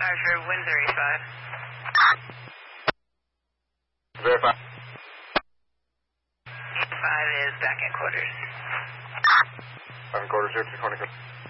Archer, Windsor 85. Verify. 85 is back at quarters. Back in quarters, 0 to 20.